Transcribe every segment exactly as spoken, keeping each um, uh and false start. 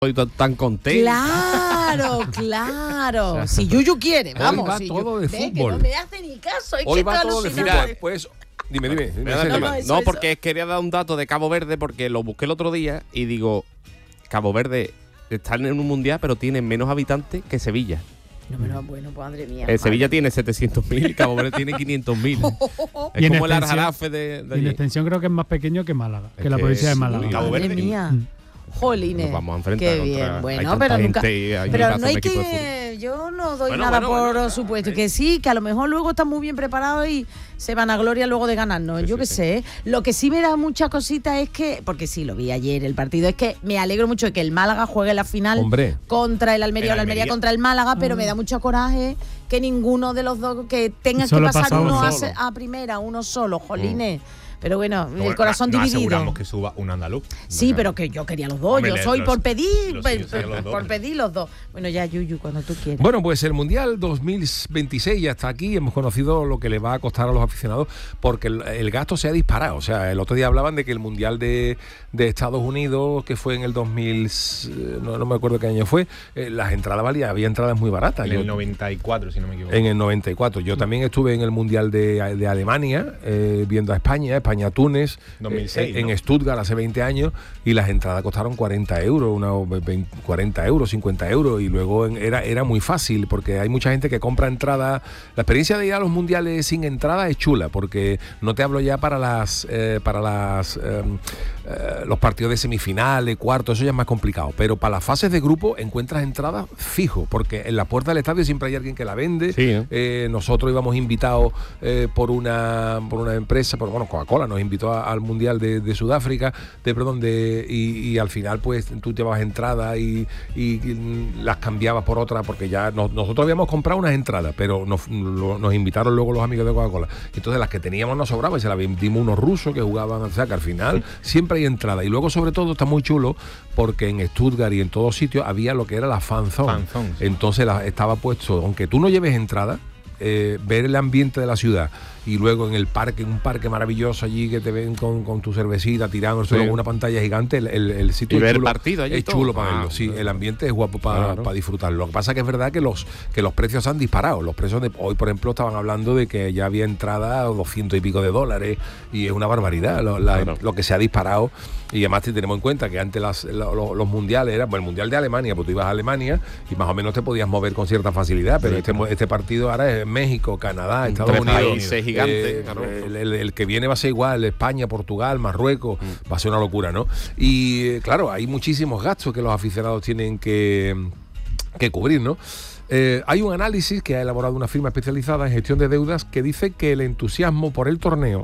Estoy tan, tan contento. Claro, claro. O sea, si Yuyu quiere, vamos. Hoy va si todo yo, de ve, fútbol. Que no me hace ni caso. Es Hoy que va estoy todo de fútbol. alucinando. Pues, dime, dime. dime No, no, no, eso, no, eso. porque quería dar un dato de Cabo Verde porque lo busqué el otro día y digo, Cabo Verde está en un mundial pero tiene menos habitantes que Sevilla. No, pero bueno, pues madre mía. Eh, Sevilla tiene setecientos mil y Cabo Verde tiene quinientos mil. Es Y en como el extensión- Arjarafe de, de En allí. extensión creo que es más pequeño que Málaga, Es que la que provincia de es Málaga. muy Cabo Madre Verde. mía. Mm. Jolines. Nos vamos a enfrentar Qué contra- bien, hay bueno, tanta pero nunca. gente y hay Pero pedazo no de hay equipo de que. Yo no doy Bueno, nada bueno, por bueno, supuesto. eh. Que sí, que a lo mejor luego están muy bien preparados y se van a gloria luego de ganarnos. Sí, yo sí, qué sí. sé. Lo que sí me da mucha cosita es que. Porque sí, lo vi ayer el partido. Es que me alegro mucho de que el Málaga juegue la final Hombre. contra el Almería El o la Almería Almería. contra el Málaga, pero Ah. me da mucho coraje que ninguno de los dos. Que tenga que Solo pasar pasa uno uno a, solo. se- a primera, uno solo, jolines. Pero bueno, Bueno, el corazón no, no dividido. aseguramos que suba un andaluz. Sí, pero que yo quería los dos. Hombre, yo le- soy los- por pedir, los por, suyos serían los dos. por pedir los dos. Bueno, ya, Yuyu, cuando tú quieras. Bueno, pues el Mundial dos mil veintiséis ya está aquí. Hemos conocido lo que le va a costar a los aficionados porque el, el gasto se ha disparado. O sea, el otro día hablaban de que el Mundial de, de Estados Unidos, que fue en el dos mil, eh, no, no me acuerdo qué año fue, eh, las entradas valían, había entradas muy baratas. En Yo- el noventa y cuatro, si no me equivoco. En el noventa y cuatro. Yo también estuve en el Mundial de, de Alemania, eh, viendo a España, España-Túnez, dos mil seis, eh, en ¿no? Stuttgart hace veinte años, y las entradas costaron cuarenta euros, una, veinte, cuarenta euros, cincuenta euros, y luego en- era, era muy fácil, porque hay mucha gente que compra entradas. La experiencia de ir a los mundiales sin entrada es chula, porque no te hablo ya para las eh, para las eh, eh, los partidos de semifinales, cuartos, eso ya es más complicado, pero para las fases de grupo encuentras entradas fijo, porque en la puerta del estadio siempre hay alguien que la vende. Sí, ¿eh? Eh, nosotros íbamos invitados eh, por una por una empresa, por, bueno, Coca-Cola nos invitó a- al Mundial de, de Sudáfrica, de perdón, de y, y al final pues tú llevabas entradas y, y, y las cambiabas por otra, porque ya no- nosotros habíamos comprado unas entradas, pero nos, lo- nos invitaron luego los amigos de Coca-Cola. Entonces las que teníamos nos sobraba y se las vendimos unos rusos que jugaban, o sea que al final siempre hay entrada. Y luego sobre todo está muy chulo porque en Stuttgart y en todos sitios había lo que era la fan zone. Fan zone, sí. Entonces la- estaba puesto, aunque tú no lleves entrada, eh, ver el ambiente de la ciudad y luego en el parque, un parque maravilloso allí que te ven con, con tu cervecita tirando Sí. luego una pantalla gigante, el, el, el sitio Y es ver el chulo, partido allí y es todo. chulo para Ah, verlo, sí, claro. el ambiente es guapo para Claro. disfrutarlo. Lo que pasa que es verdad que los que los precios han disparado, los precios de hoy por ejemplo estaban hablando de que ya había entrada a doscientos y pico de dólares y es una barbaridad lo, la- Claro. lo que se ha disparado. Y además si tenemos en cuenta que antes las, lo- lo- los mundiales eran, bueno, el mundial de Alemania, pues tú ibas a Alemania y más o menos te podías mover con cierta facilidad, pero Sí, este, claro. este partido ahora es México, Canadá, Estados Tres Unidos, países gigantes, eh, claro. el, el- el que viene va a ser igual, España, Portugal, Marruecos, va a ser una locura, ¿no? Y eh, claro, hay muchísimos gastos que los aficionados tienen que, que cubrir, ¿no? Eh, hay un análisis que ha elaborado una firma especializada en gestión de deudas que dice que el entusiasmo por el torneo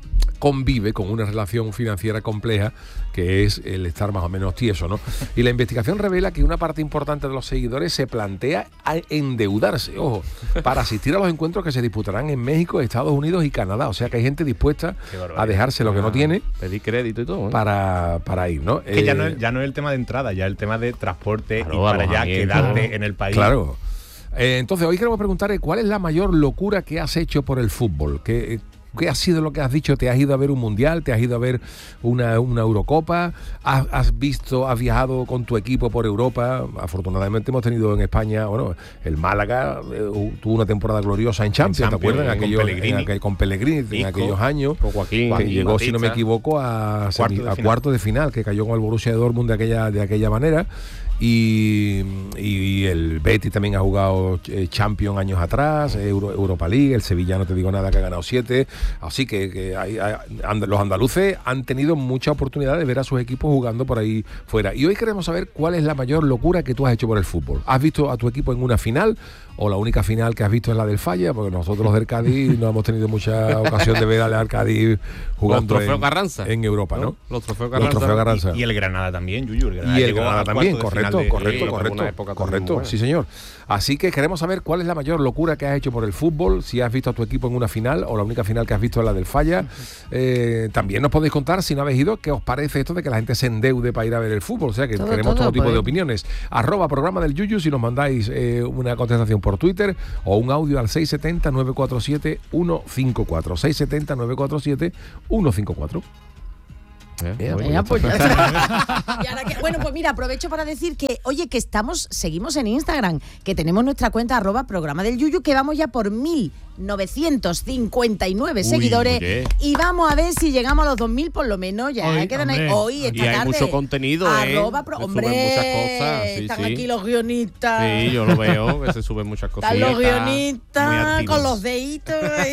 convive con una relación financiera compleja que es el estar más o menos tieso, ¿no? Y la investigación revela que una parte importante de los seguidores se plantea a endeudarse, ojo, para asistir a los encuentros que se disputarán en México, Estados Unidos y Canadá. O sea que hay gente dispuesta Qué barbaridad. a dejarse lo que no tiene Pedir crédito y todo. ¿eh? para, para ir, ¿no? Que ya, no Eh, es, ya no es el tema de entrada, ya es el tema de transporte Claro, y para allá alojamiento. quedarte en el país. Claro. Eh, entonces, hoy queremos preguntar cuál es la mayor locura que has hecho por el fútbol. ¿Qué, qué ha sido lo que has dicho? ¿Te has ido a ver un mundial? ¿Te has ido a ver una, una Eurocopa? ¿Has, has visto, has viajado con tu equipo por Europa? Afortunadamente hemos tenido en España, bueno, el Málaga eh, tuvo una temporada gloriosa en Champions, En ¿te acuerdas? En Champions, aquellos, con Pellegrini. en aquel- con Pellegrini, en Isco, aquellos años. Con Joaquín, que llegó, Batista. si no me equivoco, a, Cuarto semi- de a final. cuarto de final, que cayó con el Borussia de Dortmund de aquella, de aquella manera. Y, y el Betis también ha jugado eh, Champions años atrás, Euro- Europa League, el Sevilla no te digo nada que ha ganado siete, así que, que hay- hay- and- los andaluces han tenido mucha oportunidad de ver a sus equipos jugando por ahí fuera. Y hoy queremos saber cuál es la mayor locura que tú has hecho por el fútbol. ¿Has visto a tu equipo en una final o la única final que has visto es la del Falla? Porque nosotros los del Cádiz no hemos tenido mucha ocasión de ver al Cádiz jugando Los trofeos en, Carranza. en Europa, ¿no? Los trofeos Los Carranza. trofeos Carranza. Y el Granada también, Yuyu. El Granada Y el llegó Granada a también, cuartos de correcto, final de- correcto, sí, correcto, una época también correcto, buena. sí señor. Así que queremos saber cuál es la mayor locura que has hecho por el fútbol, si has visto a tu equipo en una final o la única final que has visto es la del Falla. Eh, también nos podéis contar, si no habéis ido, qué os parece esto de que la gente se endeude para ir a ver el fútbol. O sea que Todo, queremos todo, todo, tipo pues. de opiniones. Arroba programa del Yuyu si nos mandáis eh, una contestación por Twitter o un audio al seis siete cero, nueve cuatro siete, uno cinco cuatro. seis siete cero, nueve cuatro siete, uno cinco cuatro. Eh, Mira, oye, Venga, ya pues ya está. está. Y ahora que- bueno, pues mira, aprovecho para decir que, oye, que estamos, seguimos en Instagram, que tenemos nuestra cuenta arroba programa del Yuyu, que vamos ya por mil novecientos cincuenta y nueve Uy, seguidores oye. y vamos a ver si llegamos a los dos mil por lo menos, ya Hoy, quedan ahí, hombre. hoy, esta Y hay tarde. mucho contenido, ¿eh? Arroba pro- Se hombre, suben muchas cosas, sí, están sí. aquí los guionistas. Sí, yo lo veo, que se suben muchas cosas. Están los muy guionistas activos. con los deditos ahí.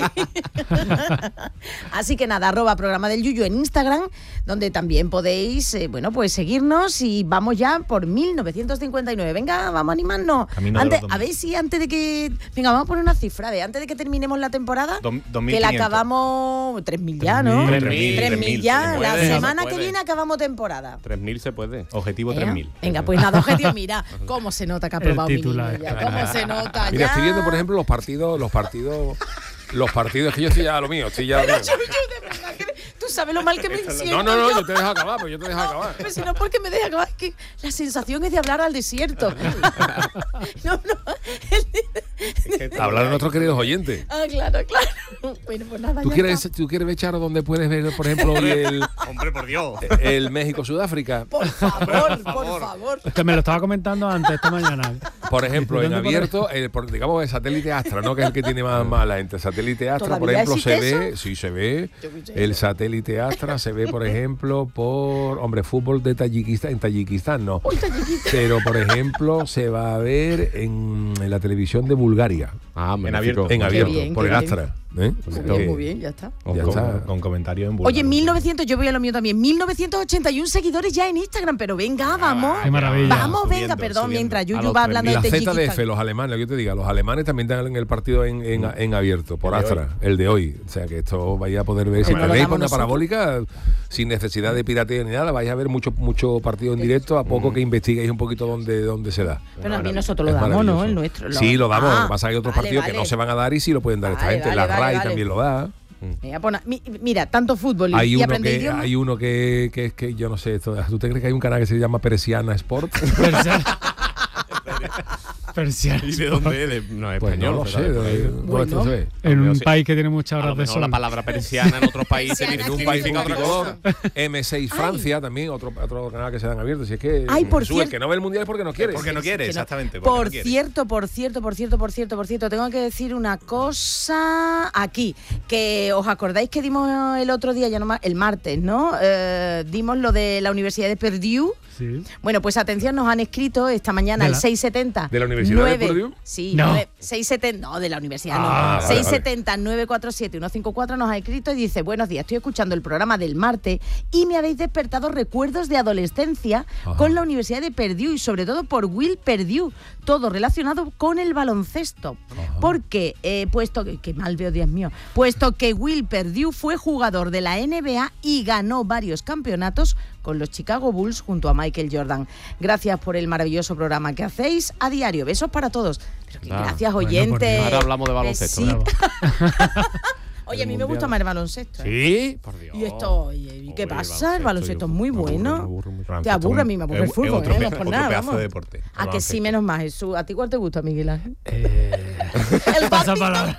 Así que nada, arroba programa del Yuyu en Instagram, donde también podéis, eh, bueno, pues seguirnos y vamos ya por mil novecientos cincuenta y nueve. Venga, vamos a animarnos. Camino de Antes, los a ver si antes de que... Venga, vamos a poner una cifra, de antes de que terminemos la temporada, Dos- dos mil que la quinientos. acabamos... tres mil ya, ¿no? tres mil, tres tres mil mil, ya. se La puede, semana se que puede. viene acabamos temporada. tres mil se puede. Objetivo ¿Eh? tres mil. Venga, pues nada, objetivo, mira, cómo se nota que ha El probado mi titular. niño ya, cómo se nota Mira, ya. estoy viendo, por ejemplo, los partidos, los partidos, los partidos que yo estoy ya a lo mío, estoy ya a lo mío. Yuyu, de verdad que tú sabes lo mal que me siento. No, no, no, yo. yo te dejo acabar, pues yo te dejo acabar. Pero si no, porque me deja acabar, es que la sensación es de hablar al desierto. No, no. Hablar a nuestros queridos oyentes. Ah, claro, claro. Bueno, pues nada, ¿Tú ya quieres, está. ¿Tú quieres ver, Charo, donde puedes ver, por ejemplo, hoy el, Hombre, por Dios. el México-Sudáfrica? Por favor, por favor. Que me lo estaba comentando antes esta mañana. Por ejemplo, en ¿Dónde pone? abierto, el, por- digamos el satélite Astra, ¿no? Que es el que tiene más, más la gente. Satélite Astra, por ¿Todavía ejemplo, se existe ve, eso? sí se ve. Yo qué sé. El satélite Astra se ve, por ejemplo, por, hombre, fútbol de Tayikistán, en Tayikistán no. Uy, Tayikistán. Pero, por ejemplo, se va a ver en, en la televisión de Bulgaria, Ah, magnífico. abierto. en abierto, bien, por qué el bien. Astra. ¿eh? O sea Muy bien, que- muy bien, ya está. Con, Ya con- está. con comentarios en Oye, búlgaro. mil novecientos, yo voy a lo mío también, mil novecientos ochenta y uno seguidores ya en Instagram, pero venga, vamos. Qué maravilla. Vamos, venga, Subiendo, perdón, subiendo. mientras A Yuyu los va tres hablando Y de la Z D F, Tayikistán. los alemanes, lo que yo te diga, los alemanes también dan el partido en, en, en abierto, por El de Astra, el de hoy. O sea que esto vais a poder ver. Si no lo tenéis damos una nosotros. parabólica, sin necesidad de piratería ni nada, vais a ver mucho, mucho partido en directo, a poco que investiguéis un poquito dónde, dónde se da. Pero a mí nosotros lo Es damos, ¿no? maravilloso. El nuestro. Sí, lo damos. Ah, Lo que pasa es que hay otros vale, partidos vale. que no se van a dar y sí lo pueden dar esta Vale, gente. vale, La vale, R A I vale. también lo da. Mira, pon- mi- mira, tanto fútbol y, Hay y uno, aprender que, idioma. hay uno que, que es que yo no sé esto. ¿Tú te crees que hay un canal que se llama Persiana Sport? Persiana. Persiana. ¿Y de dónde? De- no, es Pues español. no lo sé. ¿verdad? ¿dónde- dónde Bueno. esto se ve? En un Sí. país que tiene muchas A lo horas de mejor sol. la palabra persiana en otros países Persiana En un ¿Qué país significa otra multicolor, cosa? M seis Francia también, otro, otro canal que se dan abiertos. Si es que Ay, por Jesús, el cierto- que no ve el mundial es porque no quiere. Porque no quiere, Que no- exactamente. porque Por no quiere. cierto, por cierto, por cierto, por cierto, por cierto, tengo que decir una cosa aquí, que os acordáis que dimos el otro día, ya no más, el martes, ¿no? Eh, dimos lo de la Universidad de Purdue. Sí. Bueno, pues atención, nos han escrito esta mañana ¿De al la- seiscientos setenta. ¿De la Universidad de Purdue? Sí, No. nueve- seiscientos setenta, no, de la universidad, Ah, no. vale, seiscientos setenta, nueve cuatro siete, uno cinco cuatro nos ha escrito y dice: buenos días, estoy escuchando el programa del martes y me habéis despertado recuerdos de adolescencia Ajá. con la Universidad de Purdue y sobre todo por Will Purdue, todo relacionado con el baloncesto. Porque, eh, puesto que, que mal veo, Dios mío, puesto que Will Purdue fue jugador de la N B A y ganó varios campeonatos con los Chicago Bulls junto a Michael Jordan. Gracias por el maravilloso programa que hacéis a diario. Besos para todos. Pero que Ah, gracias, bueno, por oyentes. Dios. Ahora hablamos de baloncesto. Besito. Bravo. Oye, a mí me Mundial. gusta más el baloncesto. ¿eh? Sí, por Dios. Y esto, oye, ¿y qué Oye, pasa? El baloncesto es muy me aburre, bueno. me aburre mucho. Te aburre, a mí me aburre el Es- es fútbol, otro ¿eh? pe- No por otro nada, pedazo vamos. de deporte. A que sí, Baloncesto. menos más, Jesús. ¿A ti cuál te gusta, Miguel Ángel? Eh, El pasa badminton. palabra.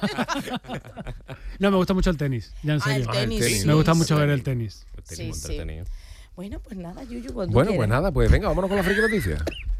No, me gusta mucho el tenis, ya en Ah, el serio. tenis. tenis. sí, Me gusta sí. mucho ver el tenis. Este Sí, mismo sí. entretenido. Bueno, pues nada, Yuyu, cuando Bueno, quieras. pues nada, pues venga, vámonos con la friki noticia.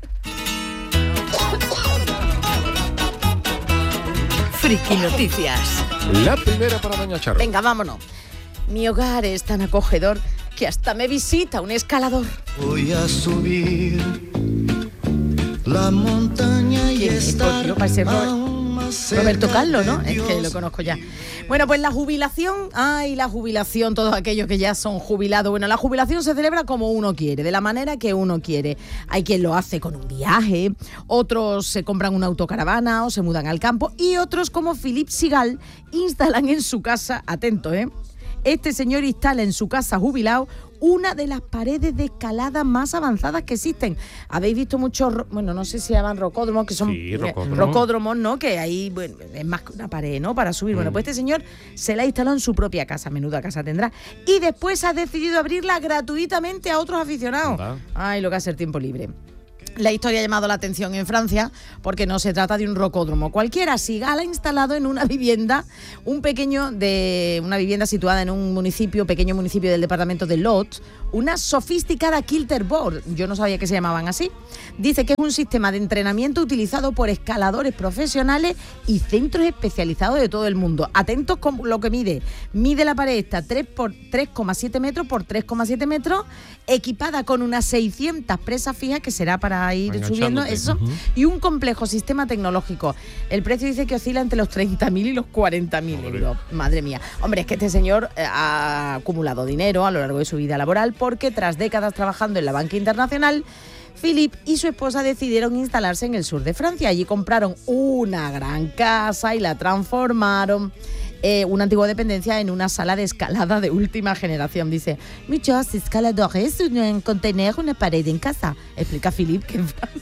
Friki Noticias. La primera para Doña Charo. Venga, vámonos. Mi hogar es tan acogedor que hasta me visita un escalador. Voy a subir la montaña y ¿Quién es? estar Pues yo parece Ro- aún más cerca Roberto Carlos, ¿no? de Es que Dios. lo conozco ya. Bueno, pues la jubilación, ay, la jubilación, todos aquellos que ya son jubilados. Bueno, la jubilación se celebra como uno quiere, de la manera que uno quiere. Hay quien lo hace con un viaje, otros se compran una autocaravana o se mudan al campo y otros, como Philippe Sigal, instalan en su casa, atento, ¿eh? Este señor instala en su casa jubilado una de las paredes de escalada más avanzadas que existen. Habéis visto muchos, ro- bueno, no sé si llaman rocódromos, que son Sí, eh, rocódromos. rocódromos, ¿no? Que ahí bueno, es más que una pared, ¿no? Para subir. Bueno, pues este señor se la ha instalado en su propia casa, menuda casa tendrá, y después ha decidido abrirla gratuitamente a otros aficionados. Anda. Ay, lo que hace el tiempo libre. La historia ha llamado la atención en Francia porque no se trata de un rocódromo cualquiera. Sigal ha instalado en una vivienda, un pequeño de una vivienda situada en un municipio, pequeño municipio del departamento de Lot, una sofisticada kilterboard. Yo no sabía que se llamaban así. Dice que es un sistema de entrenamiento utilizado por escaladores profesionales y centros especializados de todo el mundo. Atentos con lo que mide. Mide la pared esta tres por tres coma siete metros por tres coma siete metros, equipada con unas seiscientas presas fijas que será para ir subiendo eso, uh-huh. y un complejo sistema tecnológico. El precio dice que oscila entre los treinta mil y los cuarenta mil euros. Madre mía. Hombre, es que este señor eh, ha acumulado dinero a lo largo de su vida laboral porque tras décadas trabajando en la banca internacional, Philippe y su esposa decidieron instalarse en el sur de Francia. Allí compraron una gran casa y la transformaron, eh, una antigua dependencia, en una sala de escalada de última generación. Dice, muchos escaladores suelen contener una pared en casa, explica Philippe, que en Francia...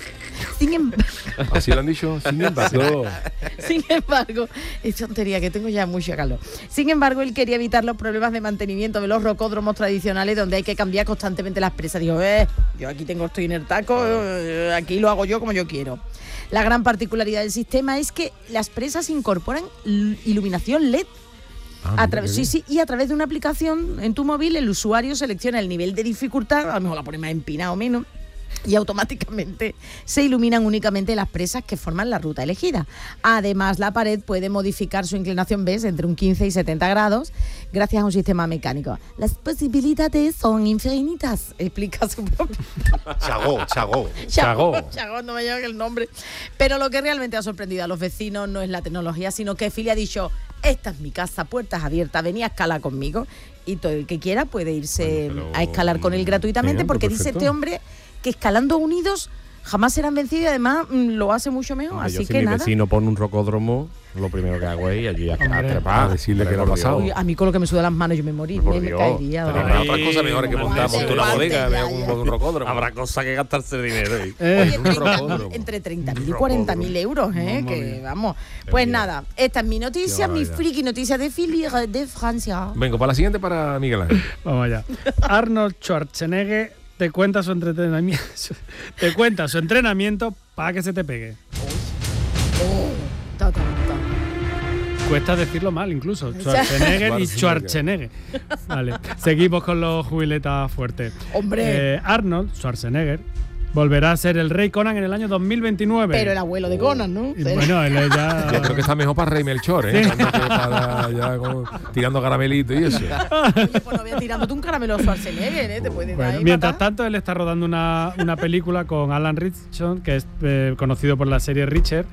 Sin embargo, así lo han dicho, sin embargo. Sin embargo, es tontería, que tengo ya mucho calor. Sin embargo, él quería evitar los problemas de mantenimiento de los rocódromos tradicionales donde hay que cambiar constantemente las presas. Dijo, eh, yo aquí tengo, estoy en el taco, eh, aquí lo hago yo como yo quiero. La gran particularidad del sistema es que las presas incorporan iluminación L E D. Ah, a tra- sí, sí, y a través de una aplicación en tu móvil, el usuario selecciona el nivel de dificultad, a lo mejor la pone más empinada o menos, y automáticamente se iluminan únicamente las presas que forman la ruta elegida. Además, la pared puede modificar su inclinación, ¿ves?, entre un quince y setenta grados, gracias a un sistema mecánico. Las posibilidades son infinitas, explica su propio... Chagó, Chagó. Chagó. Chagó, no me llega el nombre. Pero lo que realmente ha sorprendido a los vecinos no es la tecnología, sino que Phil ha dicho, esta es mi casa, puertas abiertas, vení a escalar conmigo. Y todo el que quiera puede irse bueno, pero... a escalar con él gratuitamente, Venga, porque perfecto. dice este hombre que escalando unidos jamás serán vencidos y además mmm, lo hace mucho mejor. Hombre, así yo, si que mi nada. vecino pone un rocódromo, lo primero que hago es ir allí a, a trepar. A decirle que le ha pasado. Uy, a mí con lo que me suda las manos yo me morí, me, me caería. Pero habrá otras cosas mejores que montar, montar una bodega, ya, un, ya. un rocódromo. Habrá cosas que gastarse dinero. ¿eh? Oye, un treinta, rocódromo. entre treinta mil y cuarenta mil euros, ¿eh? Vamos que bien. vamos. Pues nada, esta es mi noticia, Qué mi barbaridad. friki noticia de Philly de Francia. Vengo, para la siguiente para Miguel Ángel. Vamos allá. Arnold Schwarzenegger te cuenta su entrenamiento, te cuenta su entrenamiento para que se te pegue. Ta, ta, ta. Cuesta decirlo mal incluso. Schwarzenegger y Schwarzenegger. Vale. Seguimos con los jubiletas fuertes. Hombre. Eh, Arnold Schwarzenegger volverá a ser el rey Conan en el año dos mil veintinueve. Pero el abuelo de Conan, ¿no? Y bueno, él ya... Yo creo que está mejor para Rey Melchor, ¿eh? Sí. No que para ya como tirando caramelito y eso. Oye, pues no voy a tirándote un caramelo a Schwarzenegger, ¿eh? Te puede dar Bueno, ahí mientras matar. tanto, él está rodando una, una película con Alan Ritchson, que es eh, conocido por la serie Richard,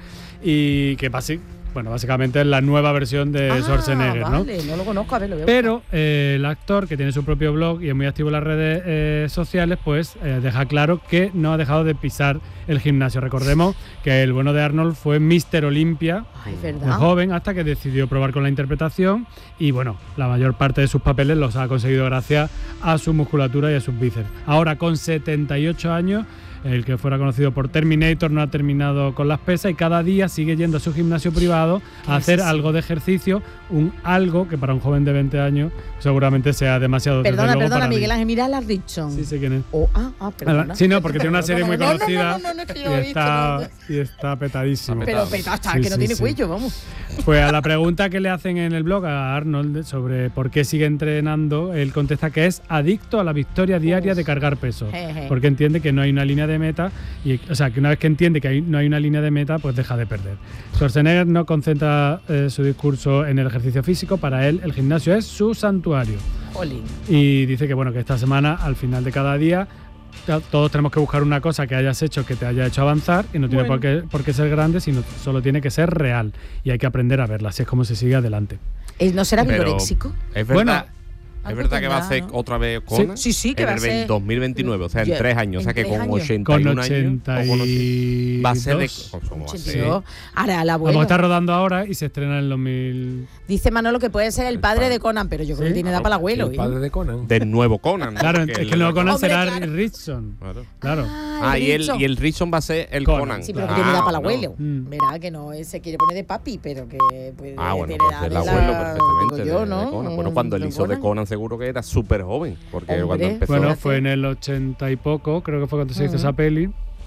y que basi- bueno, básicamente es la nueva versión de Ah, Schwarzenegger, ¿no? vale, no lo conozco, a ver, lo veo. Pero eh, el actor, que tiene su propio blog y es muy activo en las redes eh, sociales, pues eh, deja claro que no ha dejado de pisar el gimnasio. Recordemos que el bueno de Arnold fue míster Olympia, Ay, muy ¿verdad? joven, hasta que decidió probar con la interpretación y bueno, la mayor parte de sus papeles los ha conseguido gracias a su musculatura y a sus bíceps. Ahora con setenta y ocho años, el que fuera conocido por Terminator no ha terminado con las pesas y cada día sigue yendo a su gimnasio privado a hacer sí, sí. algo de ejercicio, un algo que para un joven de veinte años seguramente sea demasiado. desde Perdona, luego, perdona, para mí. Miguel Ángel, mira a la Richson. Sí, sé quién es. Oh, ah, ah, perdona. Sí, no, porque tiene una serie muy No, no, no, conocida no, no, no, es que yo y, lo he visto, está, no. y está petadísimo. Pero peta hasta Sí, que no sí, tiene sí. cuello, vamos. Pues a la pregunta que le hacen en el blog a Arnold sobre por qué sigue entrenando, él contesta que es adicto a la victoria diaria de cargar peso, Jeje. porque entiende que no hay una línea de meta, y, o sea, que una vez que entiende que hay- no hay una línea de meta, pues deja de perder. Schwarzenegger no concentra eh, su discurso en el ejercicio físico, para él el gimnasio es su santuario. Jolín. Y dice que bueno, que esta semana, al final de cada día, ya todos tenemos que buscar una cosa que hayas hecho que te haya hecho avanzar y no tiene Bueno. por, qué, por qué ser grande, sino solo tiene que ser real y hay que aprender a verla, así es como se sigue adelante. Eh, ¿No será Pero vigoréxico? es verdad, Bueno, es algo verdad que va a tendrá, ser ¿no? otra vez Conan. Sí, sí, que en va a el ser- dos mil veintinueve, o sea, en Ya, tres años, o sea, en que tres con años. ochenta y Con un años ochenta o con y va a ser de dos. ¿cómo va a ser? ochenta y dos. Ahora, el Vamos abuelo. a estar rodando ahora y se estrena en el dos mil. Dice Manolo que puede ser el padre de Conan, pero yo creo ¿Sí? que tiene edad para el abuelo. El ¿eh? padre de Conan. Del nuevo Conan. ¿no? Claro, Porque es el- que el nuevo Conan Hombre, será claro. Ritchson. Claro. Claro. Ah, y el, Richson. y el Ritchson va a ser el Conan. Conan. Sí, pero que Ah, tiene edad para el no. abuelo. Mm. Verá que no eh, se quiere poner de papi, pero que puede Ah, bueno, tiene pues edad el de abuelo la- perfectamente. digo yo, de- ¿no? de Conan. Bueno, cuando él De hizo de Conan seguro que era súper joven, porque Hombre. cuando empezó... Bueno, Fíjate. fue en el ochenta y poco, creo que fue cuando se hizo Ujú. esa peli.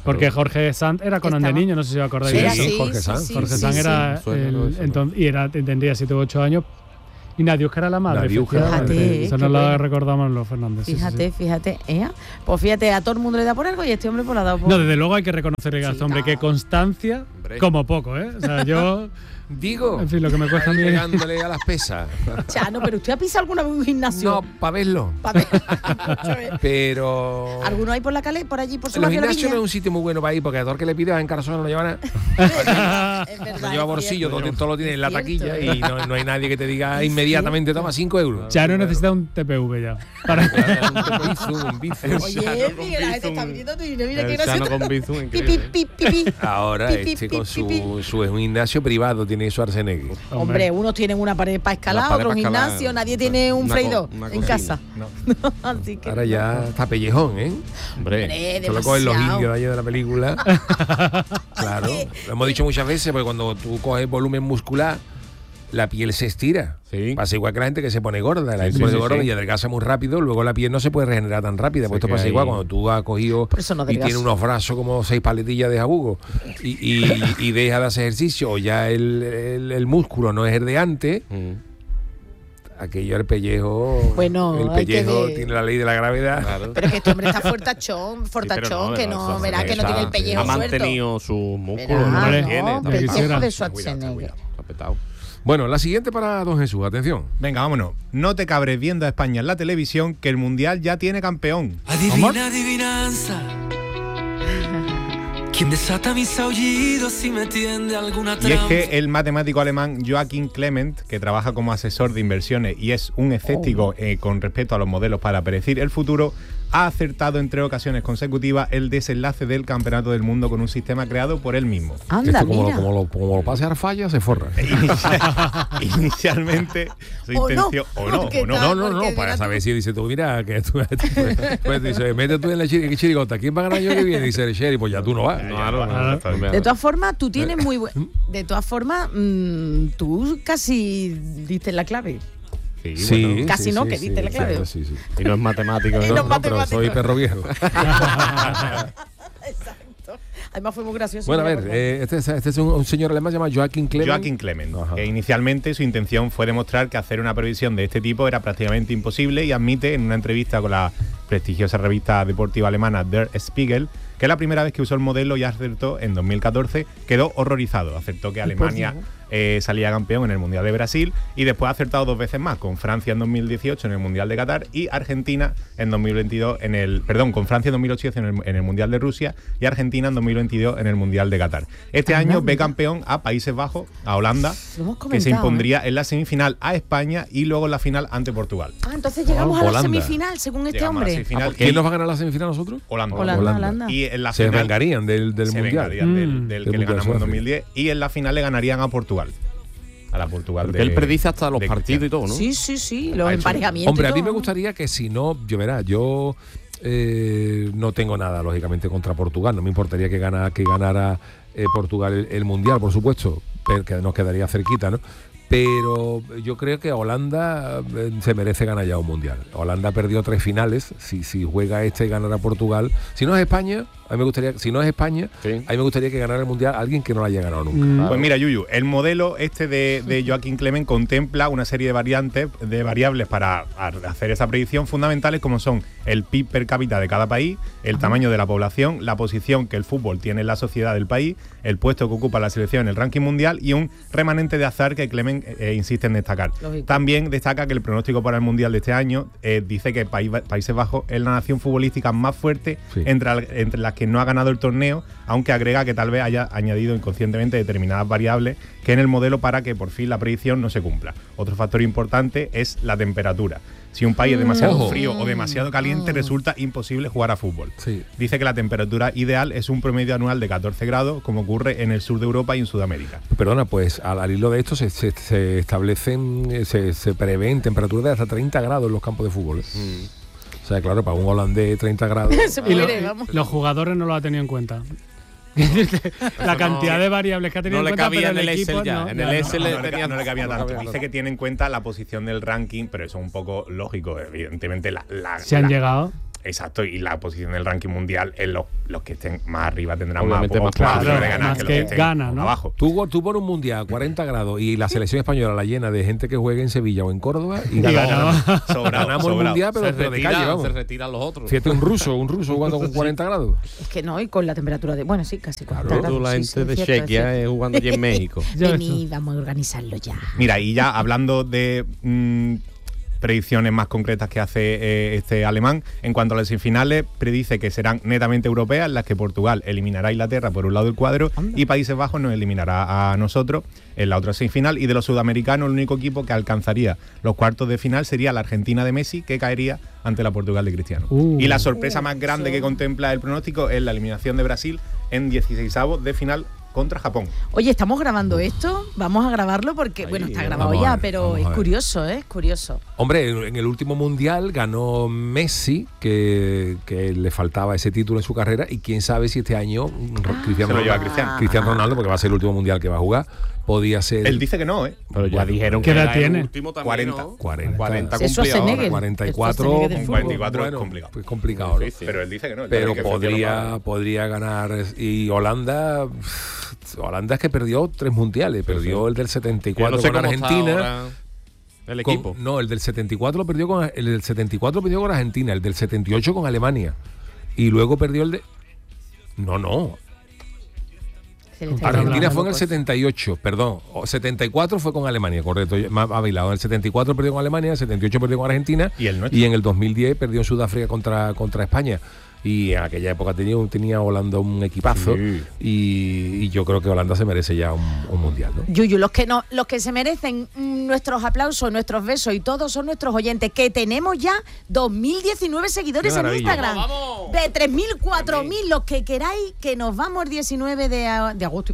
Porque Jorge Sanz era Conan de Estaba- niño, no sé si os acordáis Sí, de Era eso. sí, así, Jorge sí, Sanz. sí, Jorge sí, Sanz sí. era Suena el- todo eso, ¿no? entonces, y era, tendría siete u ocho años. Y Nadiuska era la madre. Nadiuska. efectivamente. Fíjate, Eso qué nos lo bueno. recordamos los Fernández. sí, sí, Fíjate, sí. fíjate, ¿eh? Pues fíjate, a todo el mundo le da por algo y este hombre pues le ha dado por... No, desde luego hay que reconocerle a Sí, este hombre no. que constancia, Hombre. como poco, ¿eh? O sea, yo, Digo, en fin, lo que me cuesta a ahí mí es- pegándole a las pesas. Chano, pero ¿usted ha pisado alguna vez un gimnasio? No, para verlo. Pa' ver. Mucho, ¿eh? Pero... ¿Alguno hay por la calle, por allí, por su Los barrio La gimnasios no es Viña? un sitio muy bueno para ir, porque a todo el que le pidas en Carzón no lleva nada. Es verdad, No lleva es bolsillo, cierto. todo, todo lo tiene en la Es taquilla cierto. y no, no hay nadie que te diga inmediatamente toma cinco euros. Chano necesita un T P V ya. Para... Un Bizum, un Bizum. Oye, Miguel, la gente está viniendo tú y mira qué El Chano gracioso. con Bizum, Pi, increíble. pi, pi, pi, pi. Ahora Pi, pi, este pi, con pi, su, pi. su es un gimnasio privado, tiene su Arsenegui. Hombre, unos tienen una pared para escalar, Una pared otros un para escalar. gimnasio, nadie tiene un Una freidor co- una en cocina. casa. No. Así que Ahora ya está pellejón, ¿eh? Hombre. Hombre, Solo cogen los demasiado. indios de allá de la película. Claro, lo hemos dicho muchas veces, porque cuando tú coges volumen muscular, la piel se estira. Sí. Pasa igual que la gente que se pone gorda. La gente Sí, se pone sí, gorda sí. y adelgaza muy rápido, luego la piel no se puede regenerar tan rápida. Pues esto que pasa hay- igual cuando tú has cogido Por eso no y adelgaza. tienes unos brazos como seis paletillas de jabugo y, y, y deja de hacer ejercicio, o ya el, el, el músculo no es el de antes. Mm. Aquello, el pellejo. Bueno, el hay que pellejo ver. tiene la ley de la gravedad. Claro. Pero es que este hombre está fuertachón, fortachón, que no, verá que no tiene el pellejo Ha suelto. mantenido sus músculos. Verá, no Hombre, los tiene. no, está pellejo pellejo quisiera. de Cuidado, cuidado, Schwarzenegger. apretado. Bueno, la siguiente para don Jesús, atención. Venga, vámonos. No te cabres viendo a España en la televisión, que el Mundial ya tiene campeón. Adivina, adivinanza. ¿Quién desata mis aullidos y me tiende alguna Y es trampa? que el matemático alemán Joachim Clement, que trabaja como asesor de inversiones y es un escéptico eh, con respecto a los modelos para predecir el futuro, ha acertado en tres ocasiones consecutivas el desenlace del Campeonato del Mundo con un sistema creado por él mismo. Anda, Esto como, lo- mira. como, lo, como lo pase a falla, se forra. Inicialmente, su O no, intención. O no, porque o no. tal- No, no, no, porque para mira saber tú. si dice tú, mira, que tú, pues, pues dice, mete tú en la chiri- chirigota, ¿quién va a ganar el año que viene? Dice el Sherry, pues ya tú no vas. Claro, Claro. claro. De todas formas, tú tienes muy buen... De todas formas, mm, tú casi diste la clave. Sí, Sí, bueno. Casi sí, no, sí, que sí, diste la sí, clave. sí, sí. Y no es matemático. Y ¿no? no No, pero matemático. soy perro viejo. Exacto. Además fue muy gracioso. Bueno, a mira, ver, porque- eh, este, es- este es un, un señor alemán llamado Joachim Clement. Joachim Clement. Ajá. Que inicialmente su intención fue demostrar que hacer una previsión de este tipo era prácticamente imposible y admite en una entrevista con la prestigiosa revista deportiva alemana Der Spiegel que la primera vez que usó el modelo ya acertó en dos mil catorce, quedó horrorizado. Acertó que Alemania eh, salía campeón en el Mundial de Brasil y después ha acertado dos veces más, con Francia en dos mil dieciocho en el Mundial de Qatar y Argentina en dos mil veintidós en el, perdón, con Francia en dos mil ocho en el, en el Mundial de Rusia y Argentina en dos mil veintidós en el Mundial de Qatar. Este Ah, año mira. ve campeón a Países Bajos, a Holanda, Lo hemos que comentado, se impondría ¿eh? en la semifinal a España y luego en la final ante Portugal. Ah, entonces llegamos a la Holanda. semifinal, según este Llegamos a la hombre. semifinal. ¿Quién Y- nos va a ganar la semifinal a nosotros? Holanda. Holanda, Holanda. Holanda. Y en la Se final vengarían del, del se mundial. vengarían del, Mm. del Del que le Mundial ganamos en Sudáfrica. dos mil diez y en la final le ganarían a Portugal. A la Portugal Porque de él predice hasta los de partidos y Cristiano. todo, ¿no? Sí, sí, sí, los Ha hecho- emparejamientos. Hombre, y a mí todo, me ¿no? gustaría que si no, yo verá, yo eh, no tengo nada, lógicamente, contra Portugal. No me importaría que, gana, que ganara eh, Portugal el, el Mundial, por supuesto, pero que nos quedaría cerquita, ¿no? Pero yo creo que Holanda eh, se merece ganar ya un Mundial. Holanda perdió tres finales. Si, si juega este y ganara Portugal. Si no es España, a mí me gustaría, si no es España, Sí. a mí me gustaría que ganara el Mundial alguien que no lo haya ganado nunca. Mm. Claro. Pues mira, Yuyu, el modelo este de, de Joachim Clement contempla una serie de variantes, de variables para a- hacer esa predicción fundamentales como son el P I B per cápita de cada país, el tamaño de la población, la posición que el fútbol tiene en la sociedad del país, el puesto que ocupa la selección en el ranking mundial y un remanente de azar que Clement eh, insiste en destacar. Lógico. También destaca que el pronóstico para el mundial de este año eh, dice que País- Países Bajos es la nación futbolística más fuerte Sí. entre, al- entre las que no ha ganado el torneo, aunque agrega que tal vez haya añadido inconscientemente determinadas variables que en el modelo para que por fin la predicción no se cumpla. Otro factor importante es la temperatura. Si un país es demasiado Ojo. frío o demasiado caliente, resulta imposible jugar a fútbol. Sí. Dice que la temperatura ideal es un promedio anual de catorce grados, como ocurre en el sur de Europa y en Sudamérica. Perdona, pues al, al hilo de esto se, se- se establecen, eh, se, se prevén temperaturas de hasta treinta grados en los campos de fútbol. ¿eh? Mm. O sea, claro, para un holandés treinta grados. Se Y lo- muere, vamos. los jugadores no lo ha tenido en cuenta. La cantidad de variables que ha tenido No en le cuenta, cabía pero en el equipo Excel ya. no. En Ya, el no. Excel No, le no le, tenía- ca- no le cabía no tanto. cabía Dice que tiene en cuenta la posición del ranking, pero eso es un poco lógico, evidentemente. La, la- Se han la- llegado. Exacto, y la posición del ranking mundial en los, los que estén más arriba tendrán Obviamente más, más más claro, de ganar más que los que que estén gana, ¿no? abajo. Tú, tú por un mundial a cuarenta grados y la selección española la llena de gente que juegue en Sevilla o en Córdoba y, Y ganamos, ganaba. Sobrado, ganamos el sobrado. mundial, pero, se, pero de retira, calle, vamos. se retiran los otros. Fíjate, un ruso, un ruso jugando con cuarenta grados. Es que no, y con la temperatura de. Bueno, sí, casi cuarenta Claro, grados. Tú, la Sí, gente sí, de es cierto, es Chequia cierto. eh, jugando allí en México. Ya ves Vení, vamos a organizarlo ya. Mira, y ya hablando de mm, predicciones más concretas que hace eh, este alemán, en cuanto a las semifinales, predice que serán netamente europeas, en las que Portugal eliminará a Inglaterra por un lado del cuadro y Países Bajos nos eliminará a nosotros en la otra semifinal. Y de los sudamericanos, el único equipo que alcanzaría los cuartos de final sería la Argentina de Messi, que caería ante la Portugal de Cristiano. Uh. Y la sorpresa más grande que contempla el pronóstico es la eliminación de Brasil en dieciseisavos de final contra Japón. Oye, estamos grabando esto, vamos a grabarlo porque, Ahí, bueno, está eh, grabado vamos a ya, ver, pero vamos a es ver. curioso, ¿eh? Es curioso. Hombre, en el último mundial ganó Messi, que, que le faltaba ese título en su carrera, y quién sabe si este año Cristiano, Se lo lleva Ronaldo, Cristiano. Cristiano Ronaldo, porque va a ser el último mundial que va a jugar, podía ser Él dice que no, ¿eh? Pero ya Bueno, dijeron ¿qué que edad era el tiene? último también, cuarenta. ¿no? cuarenta. cuarenta Eso cumplido ahora. Schwarzenegger. cuarenta y El cuatro, Schwarzenegger del con fútbol. cuarenta y cuatro es bueno, complicado. pues complicado, ¿no? Difícil. Pero él dice que no. él Pero dice que podría, prefiere podría ganar. Y Holanda, Holanda es que perdió tres mundiales. Perdió el del setenta y Yo no cuatro sé con cómo está Argentina. ahora el con- equipo. no, el del setenta y cuatro lo perdió con el del setenta y cuatro perdió con Argentina, el del setenta y ocho con Alemania. Y luego perdió el de No, no. Se le está Argentina quedando fue en el locos. setenta y ocho, perdón. O setenta y cuatro fue con Alemania, correcto. Me ha ha bailado. En el setenta y cuatro perdió con Alemania, en el setenta y ocho perdió con Argentina. ¿Y el nuestro? Y en el dos mil diez perdió en Sudáfrica contra, contra España. Y en aquella época tenía, tenía Holanda un equipazo. Sí. Y, y yo creo que Holanda se merece ya un, un mundial, ¿no? Yuyu, los que no, los que se merecen mm, nuestros aplausos, nuestros besos y todos son nuestros oyentes, que tenemos ya dos mil diecinueve seguidores Qué en maravilla. Instagram. ¡Vamos, vamos! De tres mil, cuatro mil, los que queráis, que nos vamos el diecinueve de, a- de agosto.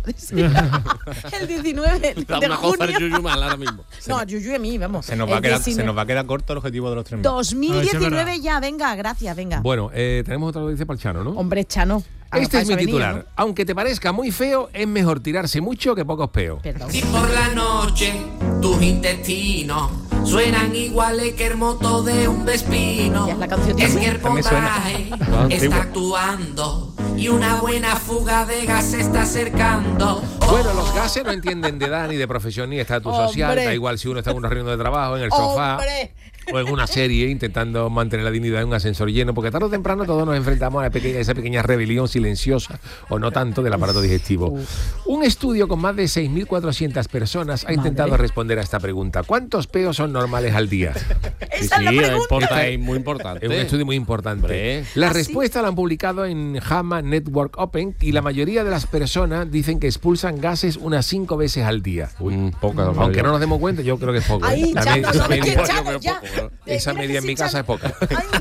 El diecinueve Da de una cosa el junio. Yuyu mal ahora mismo. No, Yuyu y a mí, vamos. Se nos, va a El quedar, se diecinueve nos va a quedar corto el objetivo de los tres mil. dos mil A ver si es diecinueve verdad. ya, venga, gracias, venga. Bueno, eh, tenemos otra noticia para el Chano, ¿no? Hombre, Chano. Ah, Este para es mi eso venía, titular. ¿no? Aunque te parezca muy feo, es mejor tirarse mucho que pocos peos. Perdón. Si por la noche tus intestinos suenan iguales que el moto de un vespino, Ya es la canción es también. que el También suena. podaje Ah, está antigua. actuando y una buena fuga de gas se está acercando. Bueno, los gases no entienden de edad ni de profesión ni de estatus social. Hombre. Da igual si uno está en una reunión de trabajo, en el sofá ¡Hombre! o en una serie intentando mantener la dignidad en un ascensor lleno, porque tarde o temprano todos nos enfrentamos a la pequeña- esa pequeña rebelión silenciosa o no tanto del aparato digestivo. Un estudio con más de seis mil cuatrocientas personas ha intentado Madre. responder a esta pregunta. ¿Cuántos peos son normales al día? Esa es la Sí, pregunta. importa, es muy importante. Es un estudio muy importante. Hombre. La ¿Ah, sí? respuesta la han publicado en JAMA Network Open y la mayoría de las personas dicen que expulsan gases unas cinco veces al día. Uy, poca, Aunque no nos demos cuenta, yo creo que es poco. Ahí, ¿eh? La Chano, me- esa ¿sabes qué, media, Chano? Ya. esa Mira media que en sí, mi casa es Chano. poca.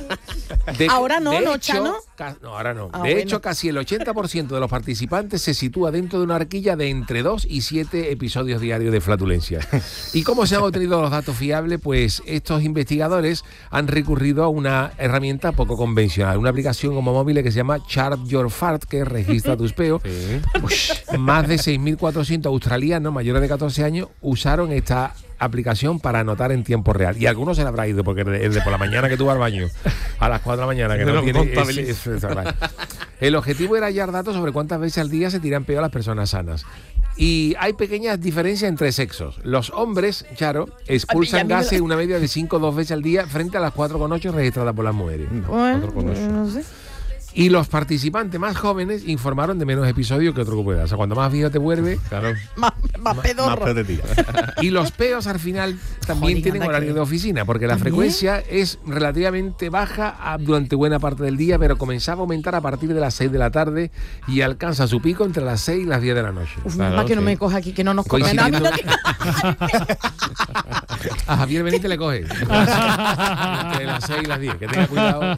Ay. De- Ahora no, de ¿no, hecho, Chano? ca- No, ahora no. Ah, de bueno. hecho, casi el ochenta por ciento de los participantes se sitúa dentro de una horquilla de entre dos y siete episodios diarios de flatulencia. ¿Y cómo se han obtenido los datos fiables? Pues estos investigadores han recurrido a una herramienta poco convencional, una aplicación como móvil que se llama Chart Your Fart, que registra tus peos. Pues, más de seis mil cuatrocientos australianos mayores de catorce años usaron esta aplicación para anotar en tiempo real. Y algunos se le habrá ido, porque el de, el de por la mañana que tú vas al baño, a las cuatro de la mañana, que No no lo tiene... contabiliza. es- es- es- el objetivo era hallar datos sobre cuántas veces al día se tiran peo a las personas sanas. Y hay pequeñas diferencias entre sexos. Los hombres, Charo, Ay, y a expulsan mí me gases lo- una media de cinco o dos veces al día frente a las cuatro coma ocho registradas por las mujeres. Bueno, no sé. Y los participantes más jóvenes informaron de menos episodios que otro grupo de edad. O sea, cuando más viejo te vuelve, Claro. Más, más Más pedorro. peor de ti. y los peos al final también Jolín, tienen anda horario que- de oficina, porque la ¿También? frecuencia es relativamente baja a- durante buena parte del día, pero comenzaba a aumentar a partir de las seis de la tarde y alcanza su pico entre las seis y las diez de la noche. Uf, Claro, más que no sí. me coja aquí, que no nos coja nada. Coincidiendo- Mira que- A Javier Benítez le coge. Entre las seis y las diez, que tenga cuidado.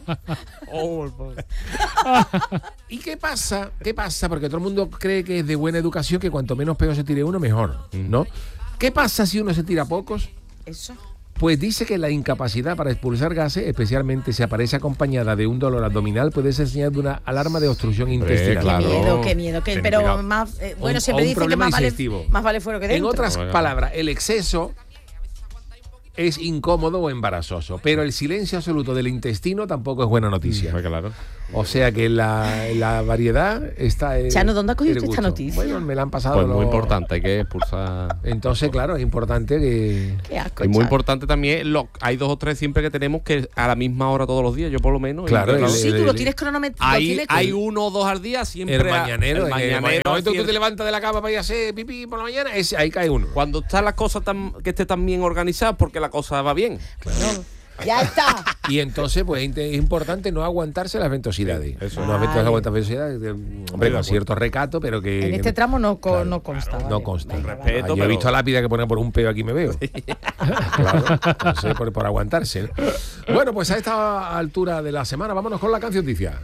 ¿Y qué pasa? ¿Qué pasa? Porque todo el mundo cree que es de buena educación que cuanto menos peor se tire uno, mejor, ¿no? ¿Qué pasa si uno se tira pocos? Eso. Pues dice que la incapacidad para expulsar gases, especialmente si aparece acompañada de un dolor abdominal, puede ser señal de una alarma de obstrucción intestinal. claro. Qué miedo, qué miedo. Que, Ten pero cuidado. más. eh, bueno, O- siempre o un dicen que problema más vale, digestivo. más vale fuera que En dentro. otras Bueno. palabras, el exceso es incómodo o embarazoso, pero el silencio absoluto del intestino tampoco es buena noticia. Pues claro. O sea que la, la variedad está en Chano, ¿dónde has cogido el usted esta gusto. noticia? Bueno, me la han pasado. Pues muy los- importante, hay que expulsar. Entonces, claro, es importante que... Qué asco, Es muy Chano. importante también, lo, hay dos o tres siempre que tenemos que a la misma hora todos los días, yo por lo menos. Claro, y- el- Sí, el- tú lo el- tienes cronometrado. hay, hay uno o dos al día siempre. El a- mañanero, el en el mañanero momento que tú cier- te levantas de la cama para ir a hacer pipí por la mañana, ese, ahí cae uno. Cuando está la cosa tan, que esté tan bien organizada, porque la cosa va bien. Ya está. Y entonces, pues es es importante no aguantarse las ventosidades. Sí, eso. No Vale. aguantarse las ventosidades, de- hombre, con cierto recato, pero que... En este tramo no, co- Claro, no consta. no vale. consta. Venga, Respeto. Ah, yo he pero- visto a lápida que ponen por un peo aquí me veo. Claro, entonces, por, por aguantarse. ¿no? Bueno, pues a esta altura de la semana, vámonos con la cancioticia.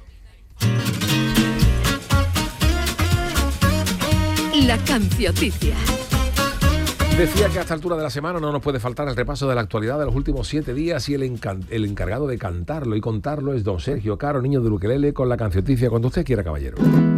La cancioticia. Decía que a esta altura de la semana no nos puede faltar el repaso de la actualidad de los últimos siete días y el, encan- el encargado de cantarlo y contarlo es don Sergio Caro, niño de Ukelele, con la cancioticia cuando usted quiera, caballero.